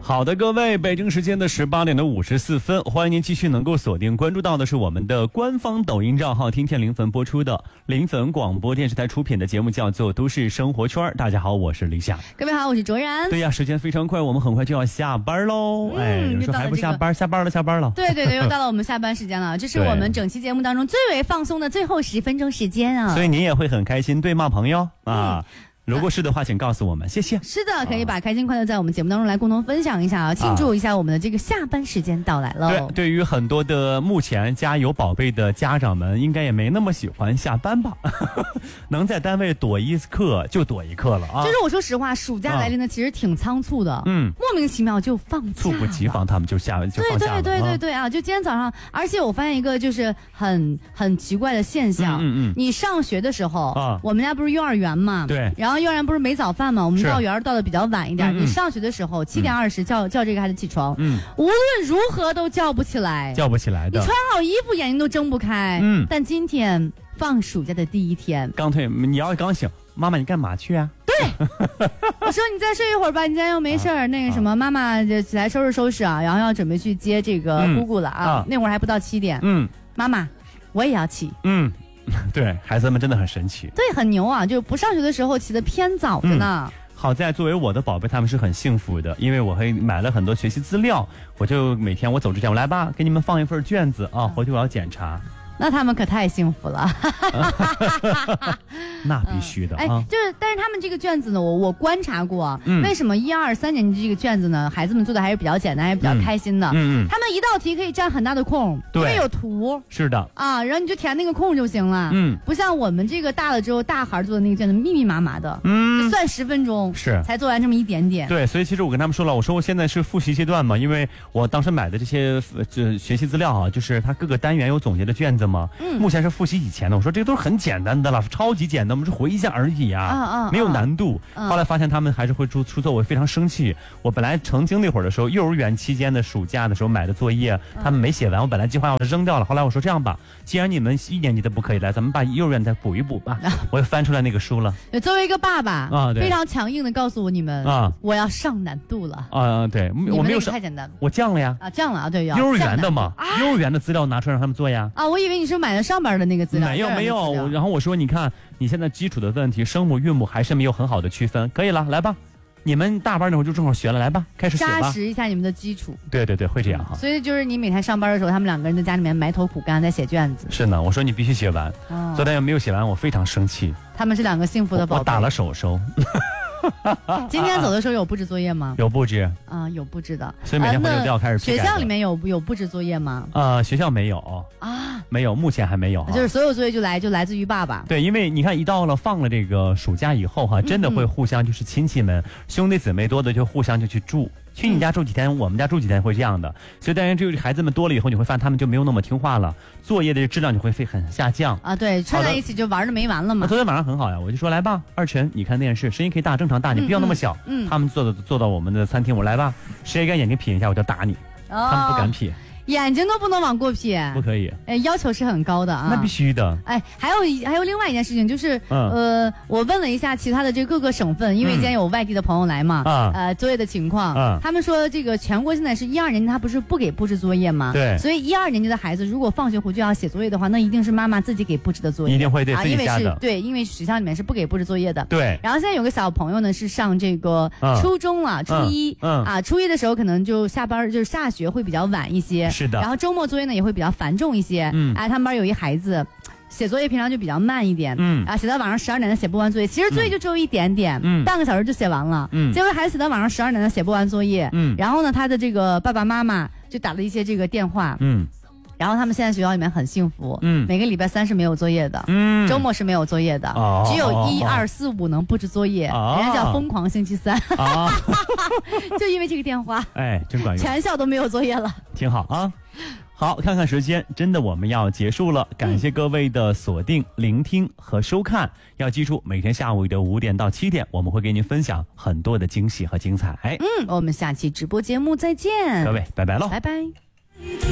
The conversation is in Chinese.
好的，各位，北京时间的18点54分，欢迎您继续能够锁定关注到的是我们的官方抖音账号，听天临汾播出的临汾广播电视台出品的节目叫做《都市生活圈》。大家好，我是李想。 各位好，我是卓然。 对呀，时间非常快，我们很快就要下班喽。有时候还不下班，下班了。对， 又到了我们下班时间了。这是我们整期节目当中最为放松的最后10分钟时间啊。 所以您也会很开心，对吗，朋友啊？如果是的话，请告诉我们，谢谢。 是的，可以把开心快乐在我们节目当中来共同分享一下啊，庆祝一下我们的这个下班时间到来了。 对于很多的目前家有宝贝的家长们，应该也没那么喜欢下班吧？能在单位躲一刻就躲一刻了啊！ 就是我说实话，暑假来临的其实挺仓促的，莫名其妙就放假， 猝不及防，他们就放假了。 对啊！就今天早上，而且我发现一个就是很奇怪的现象，你上学的时候，我们家不是幼儿园嘛， 对， 然后幼儿园不是没早饭嘛，我们到园到的比较晚一点。你上学的时候7点20叫这个孩子起床，无论如何都叫不起来的。 你穿好衣服眼睛都睁不开。但今天放暑假的第一天， 刚退，你要刚醒，妈妈你干嘛去啊？ 对，我说你再睡一会儿吧，你今天又没事儿，那个什么，妈妈就起来收拾啊，然后要准备去接这个姑姑了啊。那会儿还不到7点，妈妈，我也要起。 对，孩子们真的很神奇， 对，很牛啊！就不上学的时候起得偏早的呢。 好在作为我的宝贝，他们是很幸福的，因为我会买了很多学习资料，我就每天我走之前，我来吧，给你们放一份卷子啊，回去我要检查。 那他们可太幸福了。 那必须的啊！ 但是他们这个卷子呢，我观察过，为什么1、2、3年级这个卷子呢，孩子们做的还是比较简单，还是比较开心的。他们一道题可以占很大的空，因为有图。 是的啊，然后你就填那个空就行了。不像我们这个大了之后，大孩做的那个卷子密密麻麻的，算10分钟是才做完这么一点点。 对，所以其实我跟他们说了，我说我现在是复习阶段嘛，因为我当时买的这些学习资料啊，就是它各个单元有总结的卷子嘛。目前是复习以前的，我说这个都是很简单的了，超级简单，我们是回一下而已啊，没有难度。后来发现他们还是会出错，我非常生气。我本来曾经那会儿的时候，幼儿园期间的暑假的时候买的作业，他们没写完，我本来计划要扔掉了。后来我说这样吧，既然你们1年级的不可以来，咱们把幼儿园再补一补吧。我又翻出来那个书了。 作为一个爸爸啊，非常强硬的告诉你们啊，我要上难度了啊。对，我没有太简单， 我降了呀。 降了啊，对， 幼儿园的嘛，幼儿园的资料拿出来让他们做呀。 啊，我以为你是买的上边的那个资料。 没有，然后我说你看你现在基础的问题，生母韵母还是没有很好的区分，可以了，来吧，你们大班那会儿就正好学了，来吧，开始写吧， 扎实一下你们的基础。 对，会这样哈。 所以就是你每天上班的时候，他们2个人在家里面埋头苦干，在写卷子。 是呢，我说你必须写完，昨天没有写完，我非常生气。 他们是2个幸福的宝贝， 我打了手收。 今天走的时候有布置作业吗？ 有布置啊，有布置的， 所以每天回去都要开始。 学校里面有布置作业吗？ 学校没有啊，没有，目前还没有。 就是所有作业就来自于爸爸。 对，因为你看，一到了放了这个暑假以后哈，真的会互相就是亲戚们兄弟姊妹多的就互相就去住。去你家住几天，我们家住几天，会这样的。所以当然，这个孩子们多了以后，你会发现他们就没有那么听话了，作业的质量就会很下降啊。对，串在一起就玩的没完了嘛。 昨天晚上很好呀，我就说来吧，二晨，你看电视，声音可以大，正常大，你不要那么小。他们坐到我们的餐厅，我来吧，谁敢眼睛瞥一下，我就打你。他们不敢瞥。 眼睛都不能往过瞥， 不可以。 要求是很高的啊。 那必须的。 还有另外一件事情，就是我问了一下其他的这各个省份，因为今天有外地的朋友来嘛，作业的情况，他们说这个全国现在是1、2年级，他不是不给布置作业吗？ 对。 所以1、2年级的孩子如果放学回去要写作业的话，那一定是妈妈自己给布置的作业， 一定会对自己家的。 对，因为学校里面是不给布置作业的。 对。 然后现在有个小朋友呢是上这个初中了，初一初一的时候可能就下班就是下学会比较晚一些。 是的。 然后周末作业呢也会比较繁重一些。他们班有一孩子写作业平常就比较慢一点，写到晚上12点写不完作业，其实作业就只有一点点，半个小时就写完了，结果孩子写到晚上12点写不完作业，然后呢他的这个爸爸妈妈就打了一些这个电话，然后他们现在学校里面很幸福，每个礼拜3是没有作业的，周末是没有作业的，只有1、2、4、5能布置作业，人家叫疯狂星期3，就因为这个电话， 真管用， 全校都没有作业了， 挺好啊。好，看看时间，真的我们要结束了，感谢各位的锁定、聆听和收看。要记住，每天下午的5点到7点，我们会给您分享很多的惊喜和精彩。 我们下期直播节目再见， 各位，拜拜喽， 拜拜。